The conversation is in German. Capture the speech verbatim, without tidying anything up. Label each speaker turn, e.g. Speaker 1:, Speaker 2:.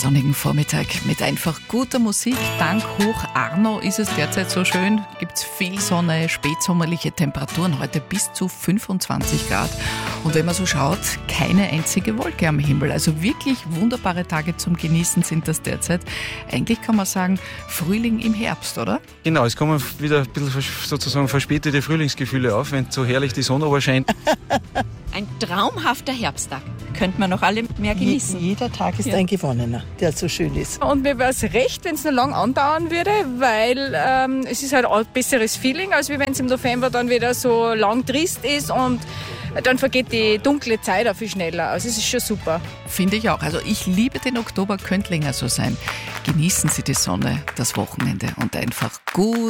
Speaker 1: sonnigen Vormittag mit einfach guter Musik. Dank Hoch Arno ist es derzeit so schön. Gibt es viel Sonne, spätsommerliche Temperaturen, heute bis zu fünfundzwanzig Grad. Und wenn man so schaut, keine einzige Wolke am Himmel. Also wirklich wunderbare Tage zum Genießen sind das derzeit. Eigentlich kann man sagen, Frühling im Herbst, oder?
Speaker 2: Genau, es kommen wieder ein bisschen sozusagen verspätete Frühlingsgefühle auf, wenn so herrlich die Sonne aber scheint.
Speaker 3: Ein traumhafter Herbsttag. Könnte man noch alle mehr genießen.
Speaker 4: Je, jeder Tag ist
Speaker 5: Ja.
Speaker 4: ein gewonnener, der so schön ist.
Speaker 5: Und mir wäre es recht, wenn es noch lang andauern würde, weil ähm, es ist halt ein besseres Feeling, als wenn es im November dann wieder so lang trist ist und dann vergeht die dunkle Zeit auch viel schneller. Also es ist schon super.
Speaker 1: Finde ich auch. Also ich liebe den Oktober, könnte länger so sein. Genießen Sie die Sonne, das Wochenende und einfach gut